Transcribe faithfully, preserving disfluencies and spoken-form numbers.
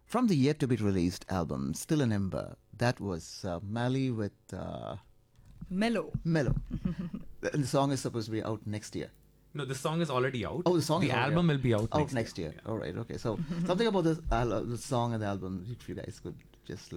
From the yet to be released album, Still an Ember, that was uh, Mali with uh, Mellow. Mellow. And the song is supposed to be out next year. No, the song is already out. Oh, the song the is already album out. will be out, out next, next year. year. Yeah. All right, okay. So something about this, uh, the song and the album, if you guys could just